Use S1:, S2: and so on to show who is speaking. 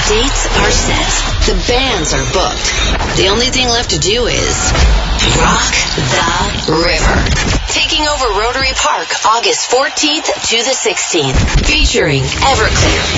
S1: dates are set. The bands are booked. The only thing left to do is rock the river. Taking over Rotary Park August 14th to the 16th. Featuring Everclear,